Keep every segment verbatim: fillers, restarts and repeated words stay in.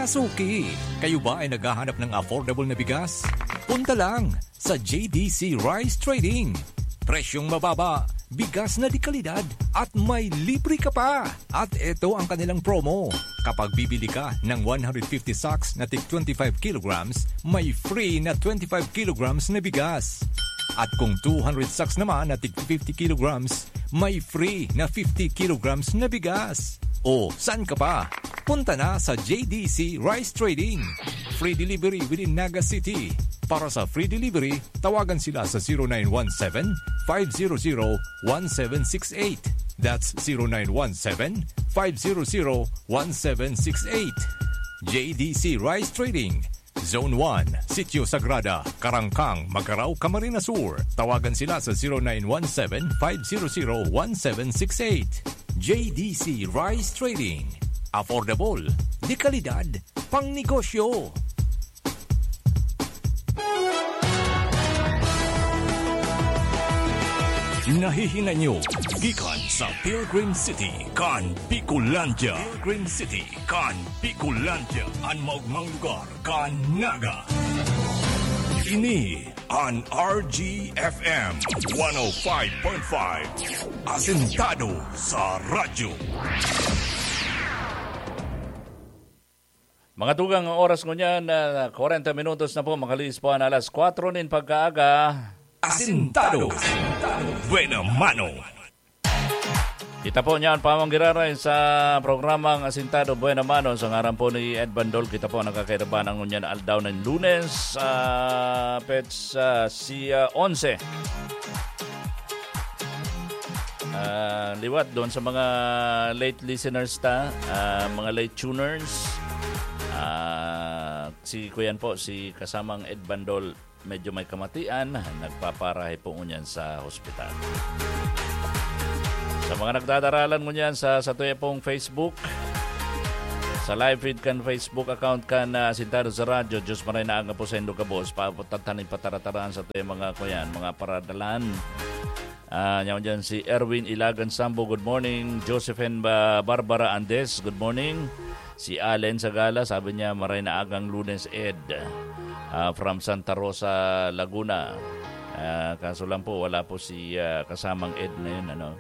mga suki. Kayo ba ay naghahanap ng affordable na bigas? Punta lang sa J D C Rice Trading. Presyong mababa, bigas na di kalidad at may libre ka pa. At ito ang kanilang promo. Kapag bibili ka ng one hundred fifty sacks na tig twenty-five kilograms, may free na twenty-five kilograms na bigas. At kung two hundred sacks naman na tig fifty kilograms, may free na fifty kilograms na bigas. O, saan ka pa? Punta na sa J D C Rice Trading. Free delivery within Naga City. Para sa free delivery, tawagan sila sa zero nine one seven, five zero zero, one seven six eight. That's zero nine one seven, five zero zero, one seven six eight. J D C Rice Trading. Zone one, Sitio Sagrada, Karangkang, Macarao, Camarines Sur. Tawagan sila sa zero nine one seven, five zero zero, one seven six eight. J D C Rice Trading. Affordable, di kalidad, pang negosyo. Nahihinga nyo, gikan sa Pilgrim City, kan Picolandia. Pilgrim City, kan Picolandia. Ang maugmang lugar, kan Naga. Ini ang R G F M one oh five point five. Asentado sa radyo. Mga tugang ang oras ko niyan, uh, forty minutos na po, makalis po ang alas kwatro nin pagkaaga. Asentado. Buena mano. Kita po niyan pamangiraray sa programang Asentado Buena Mano sa ngaran po ni Ed Bandol. Kita po nakakairaban ang niyan aldaw ng Lunes uh, pets uh, si uh, eleven. Uh, liwat doon sa mga late listeners ta, uh, mga late tuners. Uh, si Kuyan po, si kasamang Ed Bandol, medyo may kamatian, nagpaparahe po ngunyan sa hospital. Sa mga nagdadaralan ngunyan sa sa tuya pong Facebook, sa live feed kan Facebook account kan uh, Asentado sa Radyo, Diyos maray na aga po sa Indo Kabos, paputatanin patarataraan sa tuya mga kuyan, mga paradalan. Uh, Nyaman dyan si Erwin Ilagan Sambo, good morning. Josephine Barbara Andes, good morning. Si Allen Sagala, sabi niya maray na agang Lunes Ed. Uh, from Santa Rosa, Laguna. Uh, kaso lang po, wala po si uh, kasamang Ed na yun. Ano?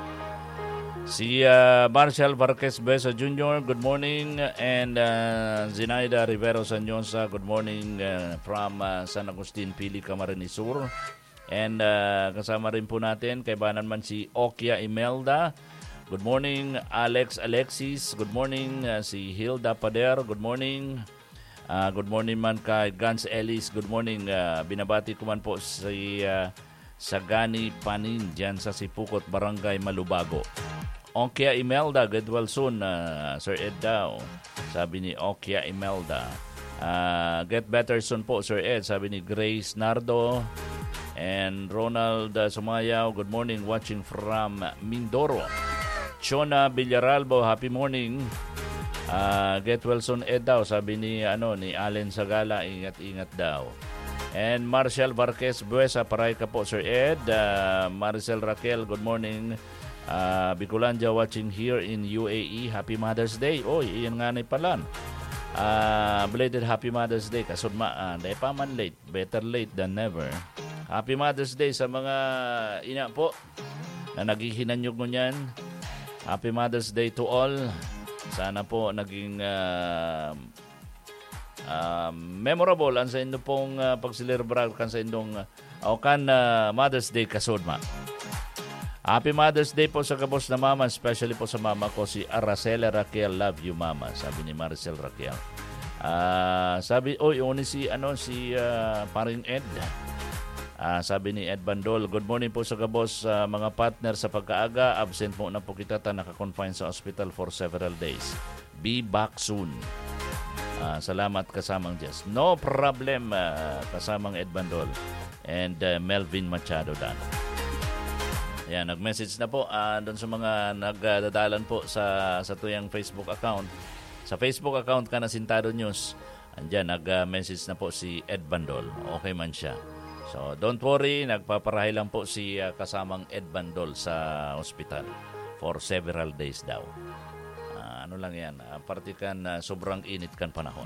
Si uh, Marshall Varquez Besa Junior, good morning. And uh, Zinaida Rivero Sanyosa, good morning uh, from uh, San Agustin, Pili, Camarines Sur. And uh, kasama rin po natin, kay banan man si Okia Imelda. Good morning, Alex Alexis. Good morning, uh, si Hilda Pader. Good morning. Uh, good morning man kay Gans Ellis. Good morning. Uh, binabati ko man po si uh, Sagani Panin dyan sa Sipukot, Barangay Malubago. Okia Imelda, get well soon, uh, Sir Ed daw. Sabi ni Okia Imelda. Uh, get better soon po, Sir Ed. Sabi ni Grace Nardo. And Ronald uh, Sumayaw, good morning, watching from Mindoro. Chona Villaralbo, happy morning. Uh, get well soon Ed daw, sabi ni ano ni Allen Sagala, ingat-ingat daw. And Marshall Varquez Buesa, paray ka po Sir Ed. uh, Maricel Raquel, good morning. uh, Bicolandia watching here in U A E, happy Mother's Day. Oy, iyan nga na palan. uh, belated happy Mother's Day kasudmaan, dahil pa man late, better late than never. Happy Mother's Day sa mga ina po na naghihinanyog mo niyan. Happy Mother's Day to all. Sana po naging uh, uh, memorable ang sa inyo pong uh, pagsilibrar kan sa inyong uh, o kan uh, Mother's Day kasudma. Happy Mother's Day po sa kabos na mama, especially po sa mama ko si Aracela Raquel. Love you mama, sabi ni Maricel Raquel. Uh, sabi, oy, oh, si ano si uh, paring Ed. Uh, sabi ni Ed Bandol, good morning po sa kabos, uh, mga partner sa pagkaaga. Absent mo na po kita ta, nakakonfine sa hospital for several days. Be back soon. Uh, salamat kasamang Jess. No problem, uh, kasamang Ed Bandol. And uh, Melvin Machado dan. Ayan, nag-message na po uh, doon sa mga nagdadalan po sa, sa tuyang Facebook account. Sa Facebook account ka na Asentado News, andyan, nag-message na po si Ed Bandol. Okay man siya. So, don't worry, nagpaparahay lang po si uh, kasamang Ed Bandol sa hospital for several days daw. Uh, ano lang yan, uh, partikan uh, sobrang init kan panahon.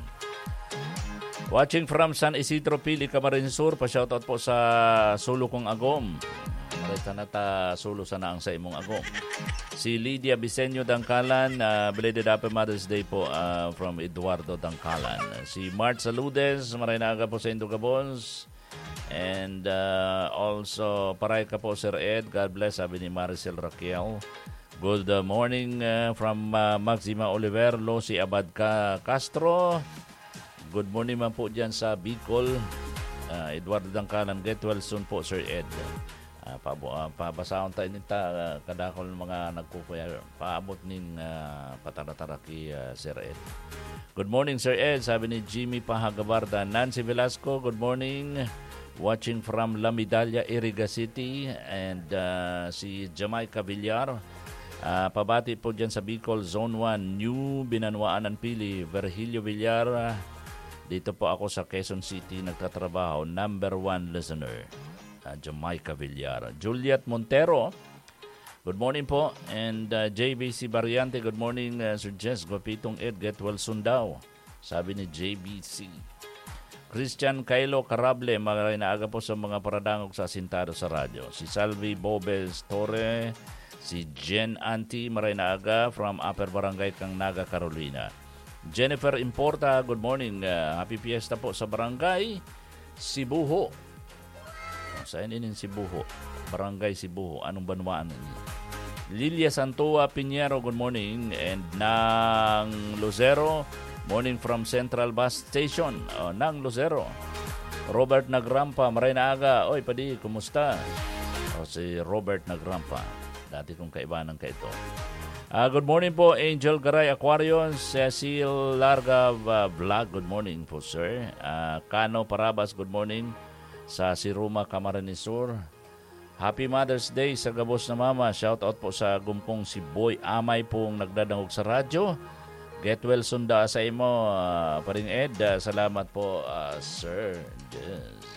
Watching from San Isidro, Pili, Camarines Sur, pa-shoutout po sa Sulo kong Agom. Marita na ta sulo sana ang sa imong agom. Si Lydia Bisenyo Dangkalan, uh, belated Happy Mother's Day po uh, from Eduardo Dangkalan. Si Mart Saludes, maray na aga po sa Indogabons. And uh, also, paray ka po Sir Ed, God bless, sabi ni Maricel Raquel. Good uh, morning uh, from uh, Maxima Oliver, Losi Abad Castro. Good morning man po dyan sa Bicol. Uh, Eduardo Dangkalan, get well soon po Sir Ed. Uh, pabo, uh, pabasahon tayo nita uh, kadakol mga nagkukuya paabot ning uh, pataratara kay uh, Sir Ed. Good morning Sir Ed, sabi ni Jimmy Pahagabarda. Nancy Velasco, good morning. Watching from La Medalla, Iriga City. And uh, si Jamaica Villar. Uh, pabati po dyan sa Bicol, Zone one, New Binanwaan ng Pili, Virgilio Villar. Dito po ako sa Quezon City nagtatrabaho. Number one listener, uh, Jamaica Villar. Juliet Montero, good morning po. And uh, J B C Variante, good morning uh, Sir Jess. Gwapitong Ed, get well soon daw, sabi ni J B C. Christian Kailo Carable, maraming naaga po sa mga paradangog sa Sintado sa radyo. Si Salvi Bobes Torre, si Jen Anti, maraming naaga from Upper Barangay Kang Naga, Carolina. Jennifer Importa, good morning. Uh, happy Fiesta po sa Barangay Sibuho. Saan inin Sibuho? Barangay Sibuho. Anong banwaan ninyo? Lilia Santua Piñero, good morning. And Nang Lucero, morning from Central Bus Station. Oh, Nang Lucero. Robert Nagrampa, maray na aga. Oy, padi, kumusta? Oh, si Robert Nagrampa. Dati kong kaibanan ka ito. Uh, good morning po, Angel Garay Aquarius, Cecil Larga uh, Vlog, good morning po sir. Uh, Cano Parabas, good morning. Sa Siruma, Camarines Sur. Happy Mother's Day sa Gabos na Mama. Shout out po sa gumpong si Boy Amay pong nagdadangog sa radyo. Get well soon da sa imo, uh, paring Ed. Uh, salamat po, uh, sir. Yes.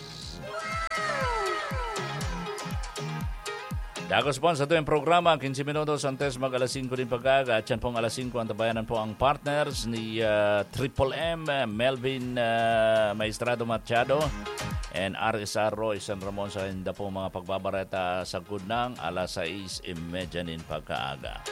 Dagos po sa ito yung programa, fifteen minutos antes mag alas five din pag-aga. At yan pong alas five, ang tabayanan po ang partners ni uh, Triple M, Melvin uh, Maestrado Machado, and R S R Roy San Ramon sa hinda po mga pagbabareta sa Gudnang, alas sais imedya din pagkaaga.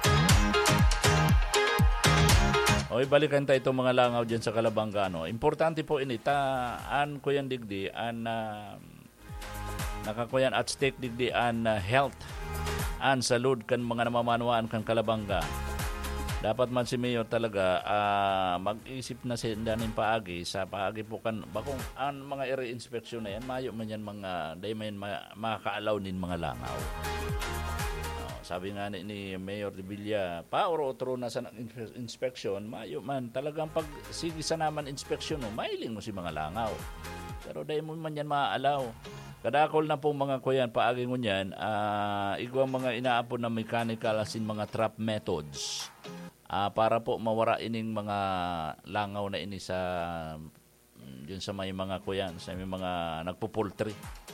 O ibalikan tayo itong mga langaw dyan sa Kalabangano. Importante po initaan ko yan digdi, an... Uh, nakakuyan at stake digdi an uh, health an salud kan mga namamanwaan kan Kalabanga. Dapat man si Mayor talaga uh, mag-isip na siya ng paagi sa paagi po kan bakong an mga ire-inspeksyon na yan mayo man yan mga day man ma- makakaalaw nin mga langaw. Uh, sabi nga ni, ni Mayor de Villa pa oro otro na sa inspection mayo man talagang pag sige sa naman inspeksyon no mailing mo si mga langaw. Pero day mo man yan maaalaw. Kadakol na po mga kuyan, paagi mo yan, uh, igwang mga inaapon na mechanical asin mga trap methods uh, para po mawara ining mga langaw na ini sa yun sa may mga kuyan, sa may mga nagpupultry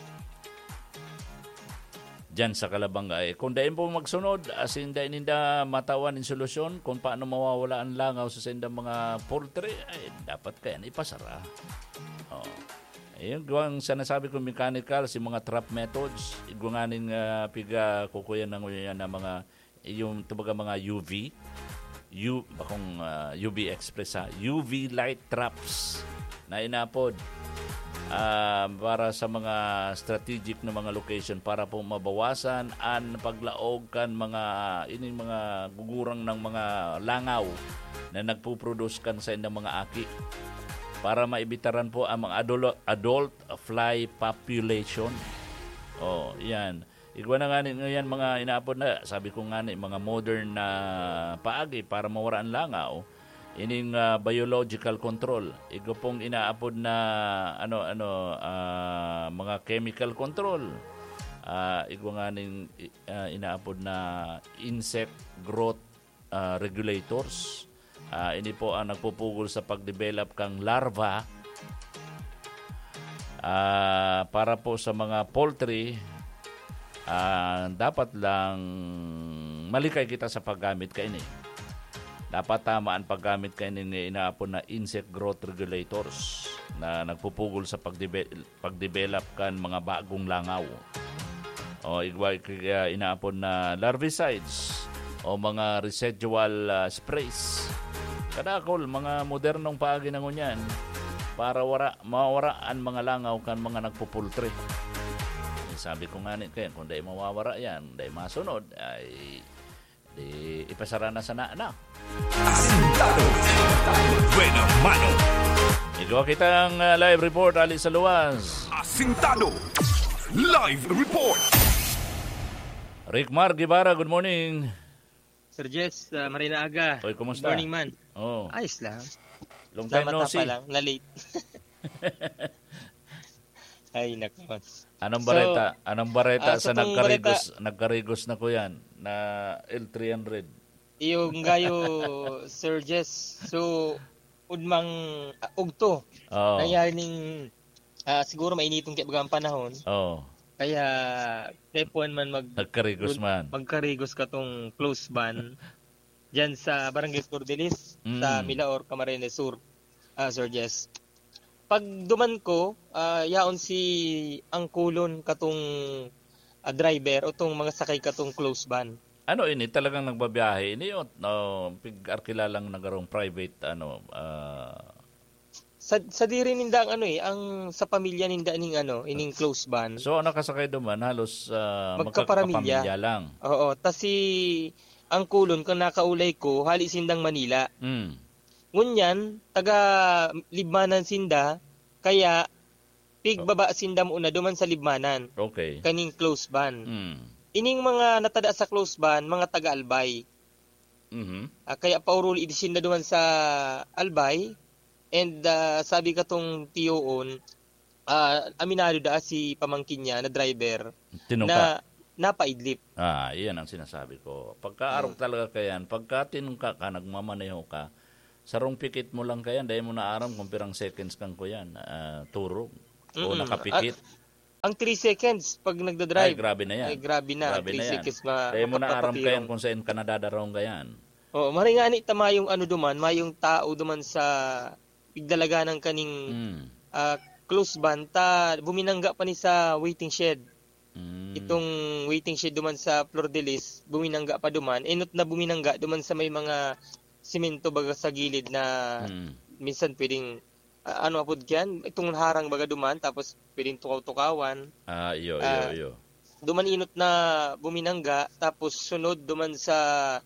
dyan sa Kalabanga. Eh, kung dahin po magsunod, asin dahin ninda matawan in solusyon kung paano mawawala ang langaw sa sendang mga poultry, ay dapat kaya na ipasara. Oo. Ayun, guwang sinasabi ko mechanical, si mga trap methods, guwanganin uh, piga kukuyan ng yan na mga, yung tubaga mga U V, U, bakong uh, U V Express ha, U V light traps na inapod uh, para sa mga strategic na mga location para po mabawasan ang paglaog kan mga, ining mga gugurang ng mga langaw na nagpuproduce kan sa inang mga aki. Para maibitaran po ang mga adult, adult fly population. Oh, yan. Igwa na nga yan mga inaapod na, sabi ko nga ni, mga modern na uh, paagi para mawara ang langaw. Ining uh, biological control. Igwa pong inaapod na ano ano uh, mga chemical control. Uh, igwa nga ning uh, inaapod na insect growth uh, regulators. Uh, ini po ang nagpupugol sa pagdevelop kang larva uh, para po sa mga poultry. Uh, dapat lang malikay kita sa paggamit kaini. dapat tama ang paggamit kayo ng inaapon na insect growth regulators na nagpupugol sa pagdebe- pagdevelop kan mga bagong langaw. O igwa kaya inaapon na larvicides o mga residual uh, sprays. Kadakol, mga modernong paagi na ngunyan para wara, mawaraan mga langaw kan mga nagpupultre. Eh, sabi ko nga ni kayo, kung dahil mawawara yan, dahil masunod, ay di ipasara na sa na. Asintado. Buena mano. Ikaw kitang uh, live report, Ali sa Luwas. Asintado. Live report. Rick Mar Guevara, good morning. Sir Jess, uh, Marina Aga. Oy, kumusta? Good morning, man. Oh. Ayos lang. Long time no see. Pa lang, na-late. Ay, naku. Anong bareta? So, Anong bareta uh, sa so nagkarigos, bareta, nagkarigos na ko yan na L three hundred? Yung gayo, Sir Jess. So, udmang uh, ugto. Oh. Nangyari ning uh, siguro mainitong kibagang panahon. Oh. Kaya tepuan man mag Nagkarigos man. Magkarigos ka tong close ban diyan sa Barangay Cordelis Mm. sa Milaor, Camarines Sur. Uh, Sir Jess. Pag duman ko, uh, yaon si ang kulon katong uh, driver o tong mga sakay katong close ban. Ano ini talagang nagbabiyahe ini o no, pig-arkila lang nagarong private ano uh... sa sa diri ninda ang ano eh ang sa pamilya ninda ning ano ining close ban. So ano kasakay duman halos uh, magkapamilya lang. Oo, tas si ang kulon kung nakaulay ko hali sindang Manila. Mm. Ngunyan taga Libmanan sinda kaya pigbaba sinda mo una duman sa Libmanan. Okay. Kaning close ban. Mm. Ining mga natada sa close ban mga taga Albay. Mhm. Uh, kaya pauruli idisin na duman sa Albay. And uh, sabi ka tong tiyoon, uh, aminado da si pamangkin niya na driver Tinuka. na napaidlip. Ah, iyan ang sinasabi ko. Pagka-arok talaga kayan, pagka tinungka ka, nagmamaneho ka, sarong pikit mo lang kayan, dahil mo na aram kung pirang seconds kang ko yan, uh, turog o Mm-mm. nakapikit. At, ang three seconds pag Ay, nagdadrive. grabe na yan. Ay, grabe na. Grabe three na yan. seconds ma Dahil mo na aram makapapapirong. kayan kung saan ka nadadarong kayan. Oo, maringani tama yung ano duman, mayong tao duman sa pigdalaga ng kaning Mm. uh, close ban ta buminangga pa ni sa waiting shed. Mm. Itong waiting shed duman sa Flor de Lis, buminangga pa duman. Enot na buminangga duman sa may mga simento baga sa gilid na Mm. minsan pwedeng uh, ano apod kyan, itong harang baga duman tapos pwedeng tukaw-tukawan. Ah, iyo, iyo, Ah, iyo. Duman inot na buminangga tapos sunod duman sa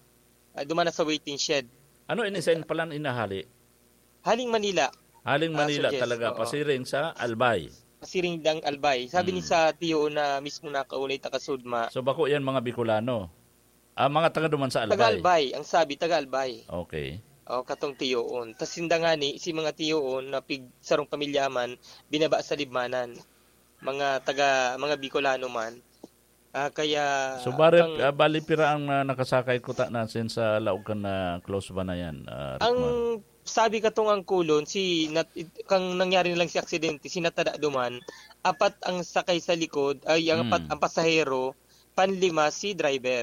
uh, duman na sa waiting shed. Ano inisain pala inahali? Haling Manila, Haling Ah, Manila so yes, talaga, oo. pasiring sa Albay. Siring dang Albay. Sabi ni Mm. sa tiyo na mismo nakaulay takasudma. So bako yan mga Bicolano. Ah, mga taga duman sa Albay. Taga Albay, ang sabi taga Albay. Okay. O katong tiyoon. Tas sinda nga ni si mga tiyoon na pig sarong pamilyaman binaba sa Libmanan. Mga taga mga Bicolano man. Ah kaya So bari, ang, ah, bali pira ang ah, nakasakay ko ta nasin sa laog kan na close ba na yan? ah, ang Rickman? sabi katong ang kulon si nat, kang nangyari na lang si aksidente si natada duman apat ang sakay sa likod ay ang Hmm. apat ang pasahero panlima si driver.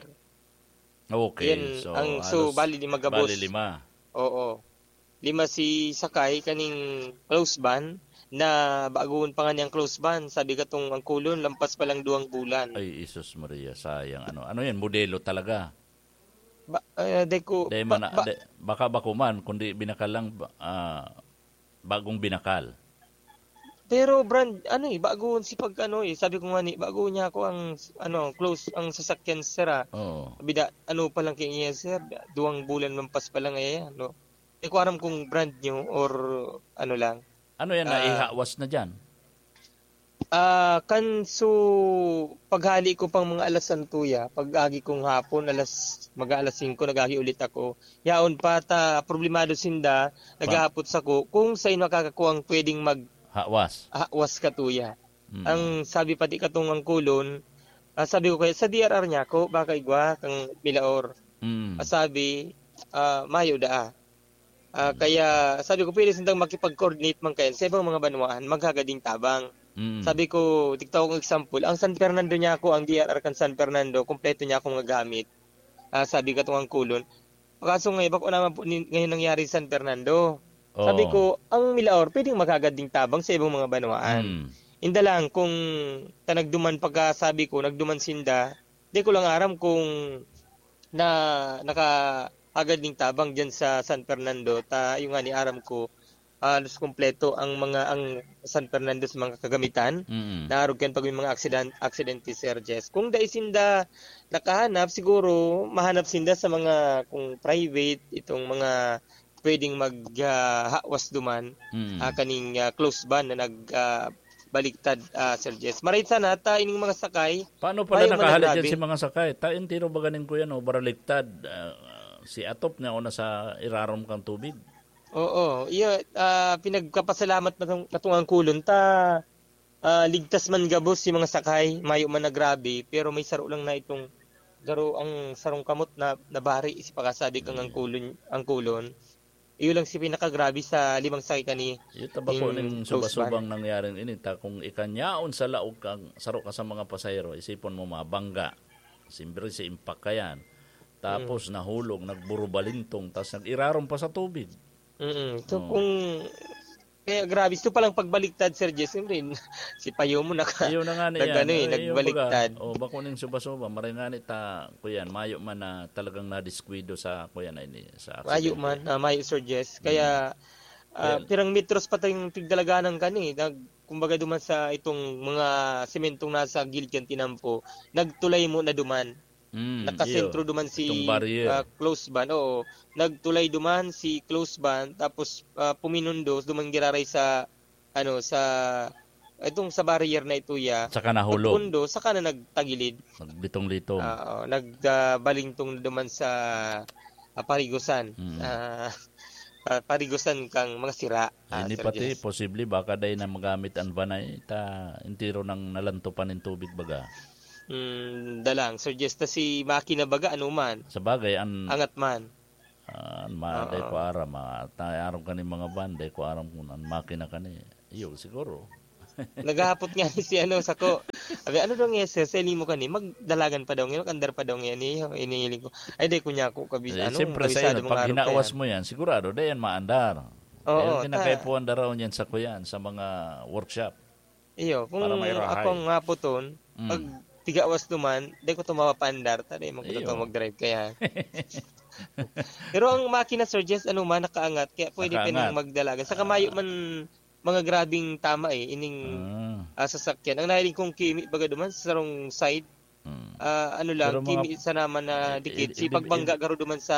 Okay. Yan, so, ang so halos bali lima gabos. bali lima. Oo. Lima si sakay kaning close ban na baguon pa nga niyang close ban. Sabi ka tong ang kulon lampas pa lang duwang bulan. Ay, Isus Maria, sayang. Ano ano yan, modelo talaga. Ba, uh, deko, Dahil ba, man, ba, de, baka bakuman, kundi binakal lang, ah, bagong binakal. pero brand ano eh baguon si pag ano eh sabi ko nga ni bago niya ako ang ano close ang sasakyan sira. Oo. Bida ano pa lang kay iya sir, duwang bulan lampas pa lang ay no. Di ko alam kung brand new or ano lang. Ano yan, Ah. naihawas na dyan? Ah, kan so paghali ko pang mga alas santuya, pag-agi kong hapon alas mag-alas singko nagagi ulit ako. Yaon pa ta problemado sinda, naghahapot sa ko kung sa'yo makakakuha ang pwedeng Hawas. mag-ahwas katuya. Mm. Ang sabi pati katong ang kulon, ah, sabi ko kaya sa D R R niya ko baka igwa kang Milaor. Mm. Ah, sabi ah, mayo daa. Ah, kaya sabi ko pwede sindang makipag-coordinate man kayo sa ibang mga banwaan maghagading tabang. Mm. Sabi ko, tiktaw kong example, ang San Fernando niya ako, ang D R R kan San Fernando, kompleto niya akong gamit. Ah, sabi ka tong ang kulon. Kaso ngayon, bako naman po ni- ngayon nangyari sa San Fernando. Oo. Sabi ko, ang Milaor, pwedeng magaganding tabang sa ibang mga banwaan. Mm. Inda lang, kung ta nagduman pagka sabi ko, nagduman sinda, di ko lang aram kung na nakaagad ding tabang dyan sa San Fernando. Ta, yung nga ni aram ko, halos kompleto ang mga ang San Fernando sa mga kagamitan. Mm. Naarog yan pag may mga accident, accidente, Sir Jess. Kung dahil sinda nakahanap, siguro mahanap sinda sa mga kung private, itong mga pwedeng mag-hawas duman, Mm. uh, kaning uh, close ban na nag uh, baliktad, uh, Sir Jess. Maray sana ta ining mga sakay. Paano pala Ayaw nakahalit managrabe. yan si mga sakay? Tain tiro ba ganin ko yan o baraliktad? Ah, si Atop na una sa irarom kang tubig. Oo, iya uh, pinagkapasalamat na tong katungang kulon ta ah, ligtas man gabos si mga sakay, mayo man nagrabe, pero may saro lang na itong garo ang sarong kamot na nabari si pakasabi kang ang kulon, ang kulon. Iyo lang si pinakagrabe sa limang sakay kani. Yung tabako Yung ng close subasubang nangyaring inita, kung ikanyaon sa laog kang saro ka sa mga pasahero, isipon mo mabangga. Simbre si impak ka yan. Tapos nahulog, nagburubalintong, tapos nag-irarom pa sa tubig. Mm. So Oo. kung kaya grabe, ito palang pagbaliktad, Sir Jess, rin si Payo mo naka Iyo na nga ni nag, yan. ano, eh, Ay, yung nagbaliktad. baga, O bako ning subasuba, maray nga ni ta, kuyan, mayo man na talagang na-disquido sa kuyan ay ni sa Mayo aksidente. man, uh, mayo, Sir Jess. Kaya ah, Well- pirang metros pa tayong tigdalaganan kani. Nag kumbaga duman sa itong mga sementong nasa gilid kan tinampo, nagtulay mo na duman. Mm, Nakasentro iyo. duman si Itong barrier. ah, close ban. Oo, nagtulay duman si close ban, tapos ah, puminundo duman giraray sa ano sa itong sa barrier na ito ya. Saka nahulog. Pagpundo saka na nagtagilid. Nagbitong-litong. Oo, nagbalingtong duman sa ah, parigusan. Mm. Ah, ah, parigusan kang mga sira. ah, Hindi Sir pati, Jess. posible, baka day na magamit ang banay, ta, intiro ng nalantupan ng tubig baga. Mm, dalang, Sir Jess, ta si makina baga ano man, Sa bagay, an, angat man. an ma, day ko aram, ma, tayaron ka ni mga ban, day ko aram kung an makina ka ni. Iyo, siguro. Naghahapot nga ni si ano sako. Abi ano daw nga sir, seli mo kani magdalagan pa daw ngayon, andar pa daw ngayon ni inihiling ko. Ay day kunya ko kabis Eh, ano, Siyempre sa kabisado inyo, mga pag araw hinaawas pa mo yan, sigurado, day yan maandar. Oo, eh, kinakaipuan na raw yan sa kuyan, sa mga workshop. yan. Iyo, kung Para may rahay. ako nga puton, Mm. pag tigawas duman, day ko tumawa pa andar, taday mo ko Iyo. to mag-drive kaya. Pero ang makina Sir Jess ano man nakaangat, kaya pwede pa Nakaangat. nang magdalagan. Sa kamayo man mga grabing tama eh ining Ah, ah, sasakyan. Ang nahiling kong kimi baga duman sa sarong side. mm. Ah, ano lang, Pero mga- kimi sa naman na dikit. Eh, Si eh, pagbangga garo duman sa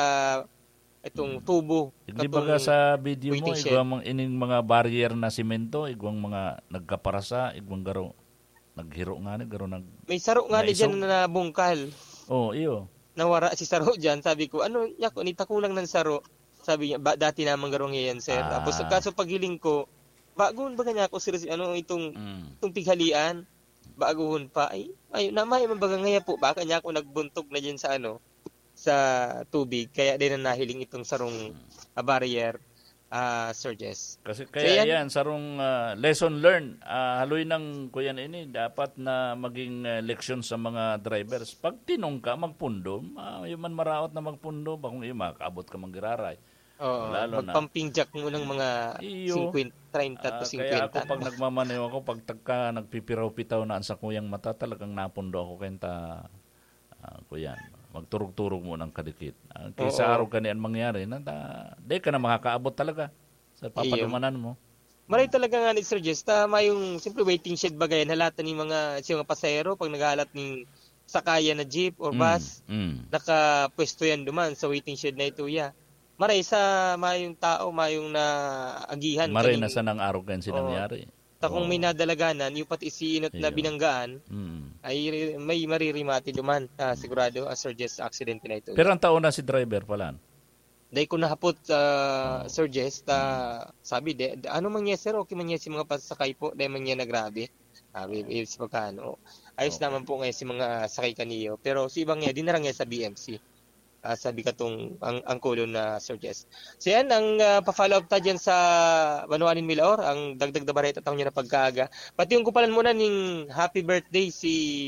itong tubo. Hindi katong- ba sa video mo, waiting shed. igwang mga ining mga barrier na simento, igwang mga nagkaparasa, igwang garo, naghiro nga ni, garo nag... May saro nga ni Naisog. dyan na bungkal. Oh, iyo. Nawara si saro dyan. Sabi ko, ano, yako, nita ko lang ng saro. Sabi niya, ba, dati namang garong yan, sir. Ah. Tapos, kaso paghiling ko, bagoon ba kanya ako, sir, ano, itong, Mm. itong pighalian, bagoon pa. Ay, ay, namay, mabaga ngaya po, baka niya ako nagbuntog na dyan sa, ano, sa tubig. Kaya din na nahiling itong sarong ah, barrier, ah, Sir Jess. Kasi So, kaya yan. yan, sarong ah, lesson learned. Ah, haloy ng kuyan ini, dapat na maging ah, leksyon sa mga drivers. Pag tinong ka, magpundo, ah, yung man maraot na magpundo, ba kung iyo, makaabot ka manggiraray. Oo, Lalo na. magpamping jack mo ng mga Iyo. fifty, thirty Ah, to kaya ako fifty. pag nagmamaneho ako, pag tagka nagpipiraw-pitaw na sa kuyang mata, talagang napundo ako kenta uh, kuyan. Magturog-turog mo ng kadikit. Uh, kaysa Oo. araw ka niyan mangyari, na, na, di ka na makakaabot talaga sa papadumanan mo. Maray talaga nga ni Sir Jess, tama yung simple waiting shed bagay, halatan ni mga, si mga pasahero, pag naghalat ng sakaya na jeep or bus, Mm, mm. nakapwesto yan duman sa waiting shed na ito, ya. Maray sa mayong tao, mayong na agihan. Maray kaning- na sa nang araw kayo Oo. nangyari. Ta kung may nadalaganan, yung pati isinot na Iyo. binanggaan, Mm. ay ri- may maririmati duman. Ah, sigurado, ah, Sir Jess, accident na ito. Pero ang taon na si driver pala. Dahil ko nahapot sa Sir Jess, ta, sabi, de, de, ano man niya, sir, okay man niya si mga pasakay po, dahil man niya nagrabe. Sabi, eh, si pagkano. Ayos Okay. naman po ngayon si mga sakay kaniyo. Pero si ibang niya, dinarang niya sa B M C. Ah, sabi ka tong ang, ang kulon na Sir Jess. So yan, ang ah, pa-follow up ta dyan sa Banuanin Milaor, ang dagdag na bareta taong niya na pagkaaga. Pati yung kupalan muna ning happy birthday si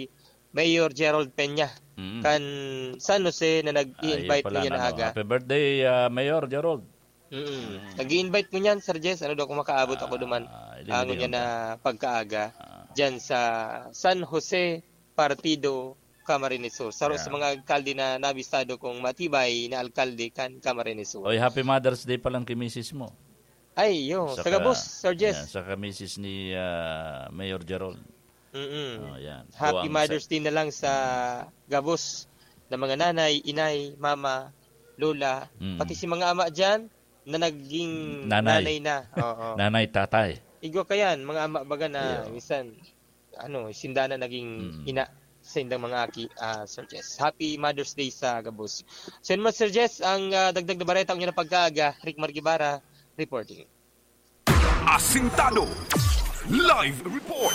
Mayor Gerald Peña Mm. kan San Jose na nag-i-invite Ayun mo pala, niya na ano, aga. Happy birthday, uh, Mayor Gerald. Mm. Nag-i-invite mo niyan, Sir Jess. Ano daw kung makaabot ako duman. Ah, Ang niya na pagkaaga diyan sa San Jose Partido Camarines Sur. Sa, Yeah. sa mga alkalde na nabistado kong matibay na alkalde kan Camarines Sur. Oy, Happy Mother's Day pa lang kay Missus mo. Ay, yo, sa Gabos, Sir Yan, Jess. saka Missus ni uh, Mayor Gerald. Mm-mm. Oh, yan. Happy Buwang Mother's sa- Day na lang sa Gabos na mga nanay, inay, mama, lola, Mm. pati si mga ama dyan na naging Nanay. nanay, na. Oo. Nanay, tatay. Igwa kayan, mga ama baga na Yeah. minsan ano, sindana naging Mm. ina sa indang mga aki, ah, Sir Jess. Happy Mother's Day sa Gabos. So yun mo, Sir Jess, ang ah, dagdag na bareta ang na pagkaaga, Rick Margibara, reporting. Asintado Live Report.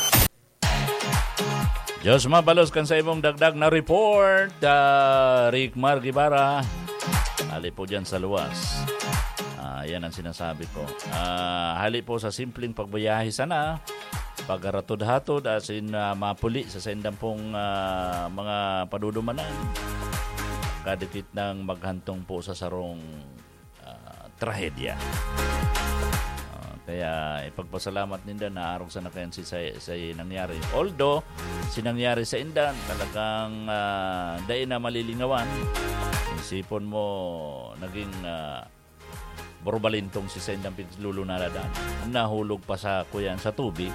Diyos mabalos kan sa imong dagdag na report, uh, Rick Margibara. Hali po dyan sa luwas. Uh, yan ang sinasabi ko. Uh, hali po sa simpleng pagbayahe sana, pagharatod-hatod asin uh, mapuli sa sendang pong uh, mga padudumanan. Kadikit ng maghantong po sa sarong uh, trahedya. Kaya ipagpasalamat ninda na arog sa nakayan si sa, sa nangyari. Although, sinangyari sa indan, talagang uh, dahil na malilingawan. Isipon mo, naging uh, borbalintong si sa indang pinlulunaladan. Nahulog pa sa kuyan sa tubig.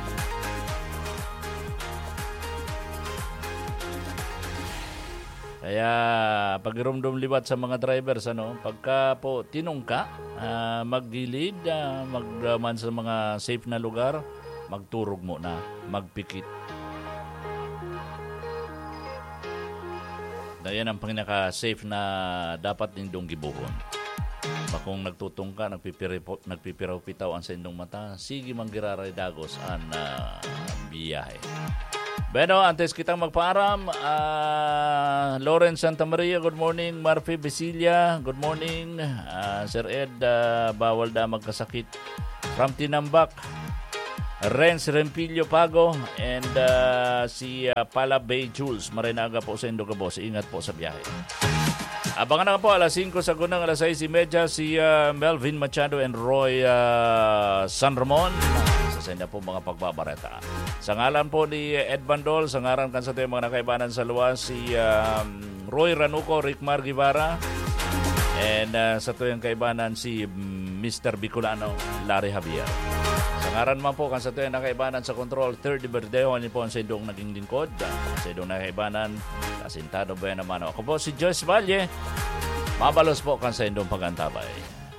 Kaya pagirumdum liwat sa mga drivers, ano, pagka po tinungka, uh, maggilid, uh, magdaman sa mga safe na lugar, magturog mo na, magpikit. Dayan ang pinaka-safe na dapat nindong gibuhon. Kung nagtutong ka, nagpipiraw-pitaw ang sa indong mata, sige manggiraray dagos ang uh, biyahe. Bueno, antes kitang magpaaram, uh, Lawrence Santa Maria, good morning. Marfi Besilia, good morning. Uh, Sir Ed, uh, bawal da magkasakit. From Tinambak, Renz Rempilio Pago, and uh, si uh, Pala Bay Jules, marinaga po sa Indogabos. Ingat po sa biyahe. Abangan na po, alas singko sa gunang, alas sais trenta, si uh, Melvin Machado and Roy uh, San Ramon. Sa inyo po mga pagbabareta. Sa ngalan po ni Ed Bandol, sa ngaran kan sa tayo mga nakaibanan sa luwas, si um, Roy Ranuco, Rick Margibara, and uh, sa tayo kaibanan si Mister Bicolano, Larry Javier. Sa ngaran man po kan sa tayo nakaibanan sa control, third Berdejo, ano po ang sa idong naging lingkod, sa idong nakaibanan, Asintado Buena Mano. Ako po si Joyce Valle, mabalos po kan sa idong pagantabay.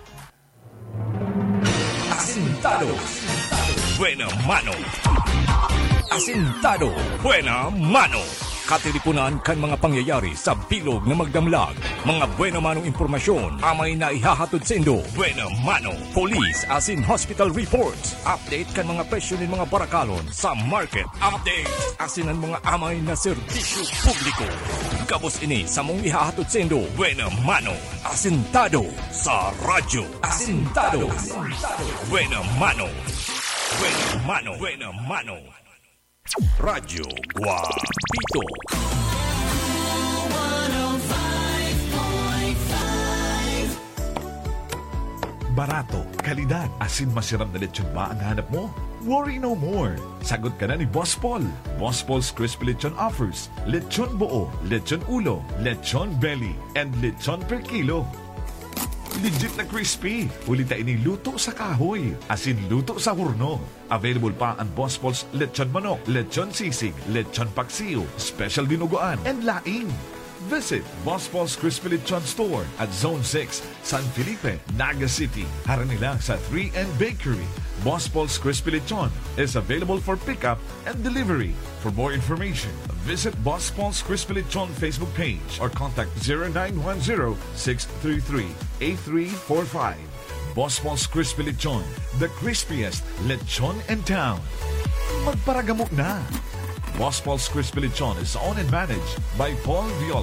Asintado Buena Mano. Asintado Buena Mano. Katilipunan kan mga pangyayari sa bilog na magdamlag. Mga buena manong impormasyon amay na ihahatod sa Indo. Buena Mano. Police asin hospital reports. Update kan mga presyo ng mga barakalon sa market update. Asin ang mga amay na serbisyo publiko. Gabos ini sa mong ihahatod sa Indo. Buena Mano. Asintado sa radyo. Asintado. Buena Mano. Buena Mano. Buena Mano. Radyo Guapito. Barato, kalidad, asin masirap na lechon ba ang hanap mo? Worry no more. Sagot ka na ni Boss Paul. Boss Paul's Crispy Lechon offers lechon buo, lechon ulo, lechon belly, and lechon per kilo. Legit na crispy. Ulita ini luto sa kahoy. Asin luto sa hurno. Available pa ang Boss Paul's lechon manok, lechon sisig, lechon paksiw, special dinuguan, and laing. Visit Boss Paul's Crispy Lechon Store at Zone six, San Felipe, Naga City. Harap nila sa three N Bakery. Boss Paul's Crispy Lechon is available for pickup and delivery. For more information, visit Boss Paul's Crispy Lechon Facebook page or contact zero nine one zero, six three three, eight three four five. Boss Paul's Crispy Lechon, the crispiest lechon in town. Magparagamok na! Boss Paul's Crispy Lechon is owned and managed by Paul Viola.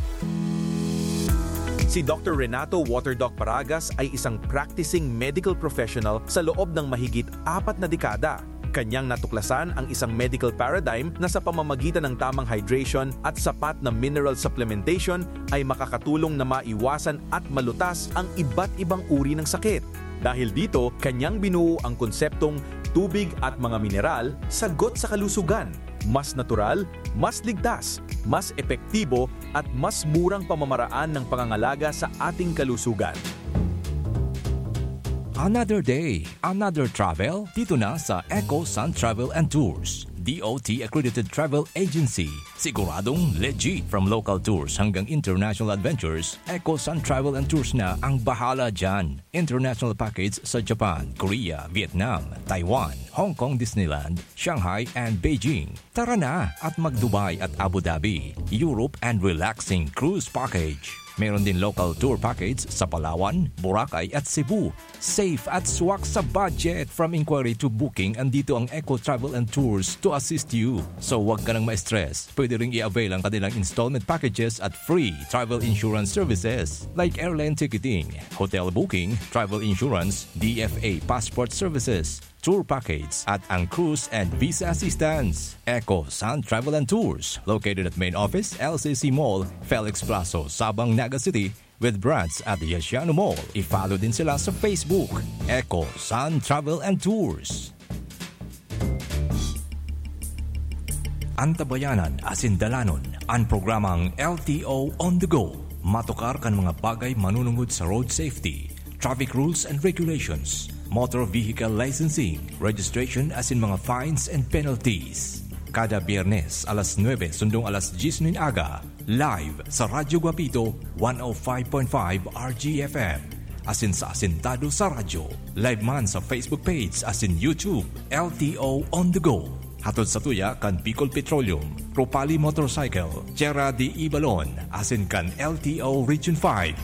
Si Doctor Renato Waterdoc Paragas ay isang practicing medical professional sa loob ng mahigit apat na dekada. Kanyang natuklasan ang isang medical paradigm na sa pamamagitan ng tamang hydration at sapat na mineral supplementation ay makakatulong na maiwasan at malutas ang iba't ibang uri ng sakit. Dahil dito, kanyang binuo ang konseptong tubig at mga mineral, sagot sa kalusugan. Mas natural, mas ligtas, mas epektibo at mas murang pamamaraan ng pangangalaga sa ating kalusugan. Another day, another travel, dito na sa Eco Sun Travel and Tours. D O T-accredited travel agency. Siguradong legit from local tours hanggang international adventures, Eco Sun Travel and Tours na ang bahala dyan. International package sa Japan, Korea, Vietnam, Taiwan, Hong Kong Disneyland, Shanghai and Beijing. Tara na at mag-Dubai at Abu Dhabi. Europe and relaxing cruise package. Meron din local tour package sa Palawan, Boracay at Cebu. Safe at swak sa budget. From inquiry to booking, andito ang Eco Travel and Tours to assist you. So wag ka nang ma-stress. Pwede ring i-avail ang kanilang installment packages at free travel insurance services like airline ticketing, hotel booking, travel insurance, D F A passport services, tour package at ang cruise and visa assistance. Eco Sun Travel and Tours, located at main office, L C C Mall, Felix Plazo, Sabang, Naga City, with branch at the Yasiano Mall. I-follow din sila sa Facebook, Eco Sun Travel and Tours. Antabayanan asin dalanon ang programang L T O On The Go. Matukar kan mga bagay manunungod sa road safety, traffic rules and regulations, motor vehicle licensing, registration as in mga fines and penalties. Kada Biyernes, alas nuwebe sundong alas diyes ng aga, live sa Radyo Guapito one oh five point five R G F M. Asin sa Asintado sa Radyo, live man sa Facebook page asin YouTube, L T O On The Go. Hatod sa tuya kan Bicol Petroleum, Propali Motorcycle, Tierra de Ibalon, asin kan L T O Region five.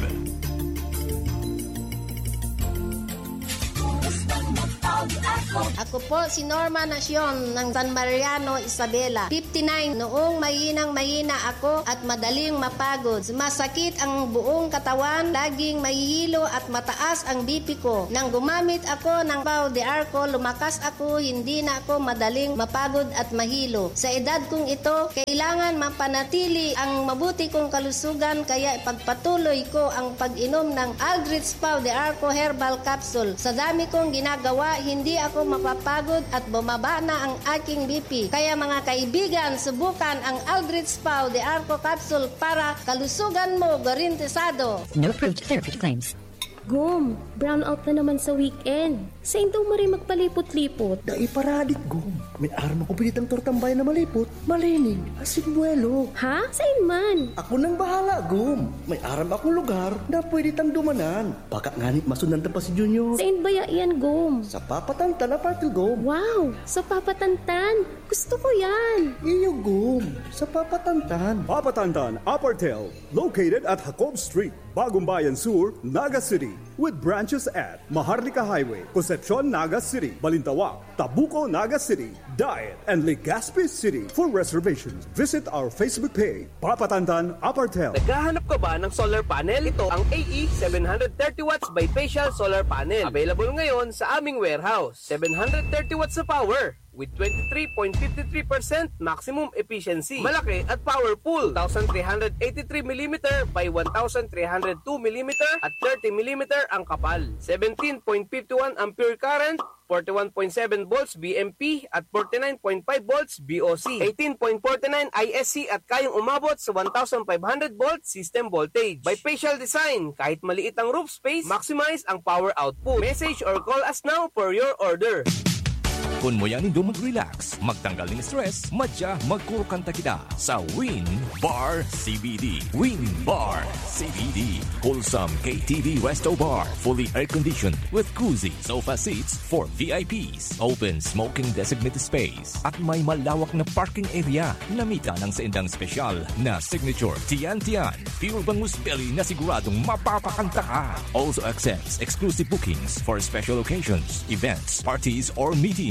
Ako po si Norma Nacion ng San Mariano, Isabela. fifty-nine. Noong mahinang mahina ako at madaling mapagod. Masakit ang buong katawan, laging mahihilo at mataas ang B P ko. Nang gumamit ako ng Pau de Arco, lumakas ako, hindi na ako madaling mapagod at mahilo. Sa edad kong ito, kailangan mapanatili ang mabuti kong kalusugan, kaya ipagpatuloy ko ang pag-inom ng Aldrich Pau de Arco Herbal Capsule. Sa dami kong ginagawa, hindi ako mapapagod at bumaba na ang aking B P. Kaya mga kaibigan, subukan ang Aldrich Pau de Arco Capsule para kalusugan mo garantisado. No approved therapy claims. Gum, brown out na naman sa weekend. Sa daw mo rin magpalipot-lipot. Dai paradik, Gum. May arma ko pinitang tortambay na malipot. Malinig, asin buwelo. Ha? Sain man? Ako nang bahala, Gum. May aram akong lugar na pwede tang dumanan. Baka nganit masundan pa si Junior. Sain baya yan, Gum? Sa Papatantan Apartel, Gum. Wow, sa Papatantan. Gusto ko yan. Iyo, Gum. Sa Papatantan. Papatantan Apartel, located at Jacob Street, Bagong Bayan Sur, Naga City. With branches at Maharlika Highway, Concepcion, Naga City, Balintawak, Tabuco, Naga City, Diet, and Legazpi City. For reservations, visit our Facebook page, Papatantan Apartel. Naghahanap ka ba ng solar panel? Ito ang A E seven thirty watts bifacial solar panel. Available ngayon sa aming warehouse. seven thirty watts na power with twenty-three point five three percent maximum efficiency. Malaki at powerful. two thousand three hundred eighty-three millimeter by one thousand three hundred two millimeter at thirty millimeter ang kapal. seventeen point five one ampere current, forty-one point seven volts B M P at forty-nine point five volts B O C, eighteen point four nine I S C at kayang umabot sa one thousand five hundred volts system voltage. Bifacial design, kahit maliit ang roof space, maximize ang power output. Message or call us now for your order. Kung mo yan hindi mag-relax, magtanggal ng stress, madya magkurukanta kita sa Win Bar C B D. Win Bar C B D. Wholesome K T V Resto Bar. Fully air-conditioned with cozy sofa seats for V I Ps. Open smoking designated space. At may malawak na parking area. Namita ng sa indang special na signature Tian Tian. Pure bangus belly na siguradong mapapakanta ka. Also accepts exclusive bookings for special occasions, events, parties, or meetings.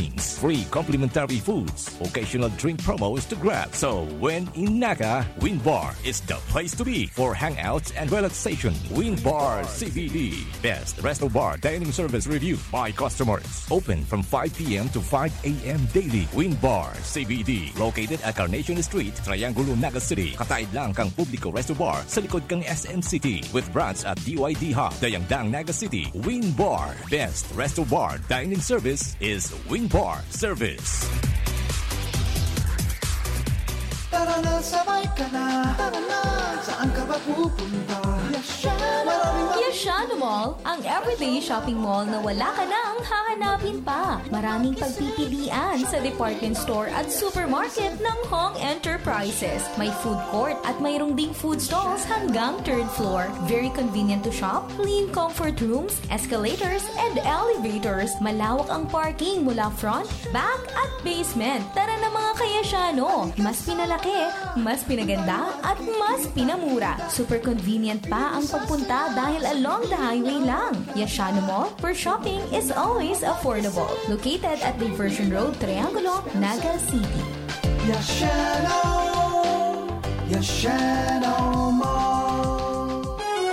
drinks, free complimentary foods, occasional drink promos to grab. So when in Naga, Win Bar is the place to be for hangouts and relaxation. Win Bar C B D, best resto bar dining service reviewed by customers. Open from five p.m. to five a.m. daily. Win Bar C B D, located at Carnation Street, Triangulo, Naga City. Kataid lang kang Publico Resto Bar sa likod kang S M City with branch at D Y D Hub, Dayangdang, Naga City. Win Bar, best resto bar dining service is Win Bar Service. Tara na, sabay ka na. Tara na, saan ka ba pupunta? Yashano Mall, ang everyday shopping mall na wala ka nang hahanapin pa. Maraming pagpipilian sa department store at supermarket ng Hong Enterprises. May food court at mayroong ding food stalls hanggang third floor. Very convenient to shop, clean comfort rooms, escalators, and elevators. Malawak ang parking mula front, back, at basement. Tara na mga kayashano, mas pinalaki, mas pinaganda, at mas pinamura. Super convenient pa ang pagpunta dahil along the highway lang. Yashano Mall, where shopping is always affordable. Located at Diversion Road, Triangulo, Naga City. Yashano, Yashano Mall.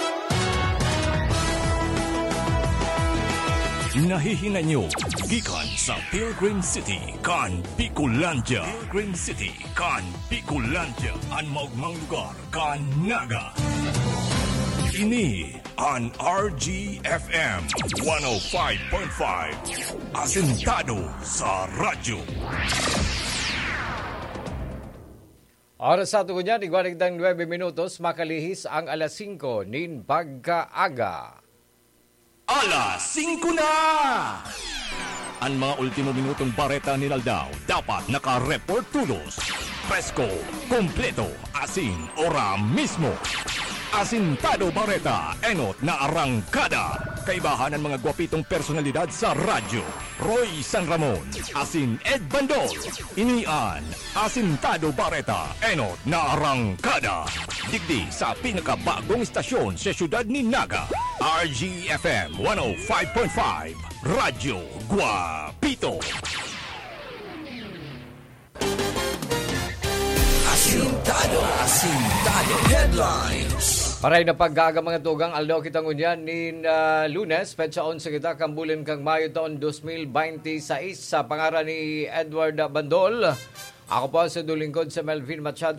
Nahihinga nyo, gikan sa Pilgrim City, kan Bicolandia. Pilgrim City, kan Bicolandia. Ang maugmang lugar, kan Naga. Ini on R G F M one oh five point five. Asentado sa radyo. Oras sa tugon niya, igualigdang nuwebe minutos, makalihis ang alas singko nin pagkaaga. Alas singko na! Ang mga ultimo minutong bareta ni Laldao dapat naka-report tulos. Presko, kompleto, asin, ora mismo. Asintado Bareta, enot na arangkada. Kaibahan ng mga gwapitong personalidad sa radyo. Roy San Ramon, asin Ed Bandol. Inian, Asintado Bareta, enot na arangkada. Digdi sa pinakabagong istasyon sa syudad ni Naga. R G F M one oh five point five, Radyo Guapito. Asintado, Asintado Headlines. Paray na paggaga mga tugang aldaw kitang unyan nin uh, Lunes, petsa onse kita kambulan kang Mayo taon twenty twenty-six sa pangaran ni Edward Bandol. Ako po sa dulingkod sa Melvin Machado.